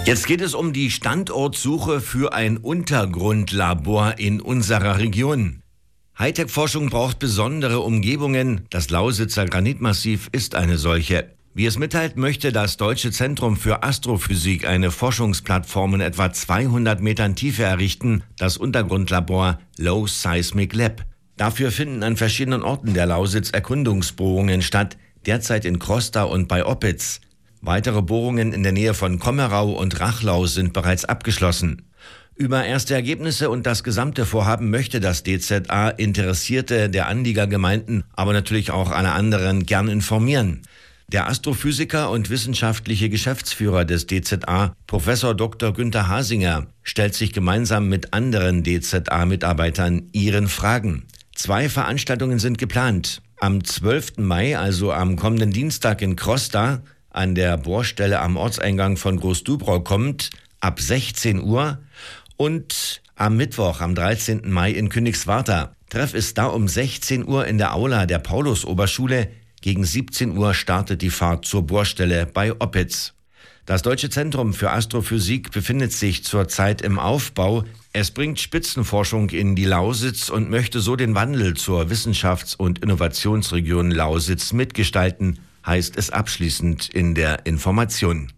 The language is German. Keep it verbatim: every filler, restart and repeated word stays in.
Jetzt geht es um die Standortsuche für ein Untergrundlabor in unserer Region. Hightech-Forschung braucht besondere Umgebungen. Das Lausitzer Granitmassiv ist eine solche. Wie es mitteilt, möchte das Deutsche Zentrum für Astrophysik eine Forschungsplattform in etwa zweihundert Metern Tiefe errichten, das Untergrundlabor Low Seismic Lab. Dafür finden an verschiedenen Orten der Lausitz Erkundungsbohrungen statt, derzeit in Krosta und bei Oppitz. Weitere Bohrungen in der Nähe von Kommerau und Rachlau sind bereits abgeschlossen. Über erste Ergebnisse und das gesamte Vorhaben möchte das D Z A Interessierte der Anliegergemeinden, aber natürlich auch alle anderen gern informieren. Der Astrophysiker und wissenschaftliche Geschäftsführer des D Z A, Professor Doktor Günther Hasinger, stellt sich gemeinsam mit anderen D Z A-Mitarbeitern ihren Fragen. Zwei Veranstaltungen sind geplant. Am zwölften Mai, also am kommenden Dienstag in Krosta, an der Bohrstelle am Ortseingang von Großdubrow kommt, ab sechzehn Uhr, und am Mittwoch, am dreizehnten Mai in Königswartha. Treff ist da um sechzehn Uhr in der Aula der Paulus-Oberschule. Gegen siebzehn Uhr startet die Fahrt zur Bohrstelle bei Oppitz. Das Deutsche Zentrum für Astrophysik befindet sich zurzeit im Aufbau. Es bringt Spitzenforschung in die Lausitz und möchte so den Wandel zur Wissenschafts- und Innovationsregion Lausitz mitgestalten, heißt es abschließend in der Information.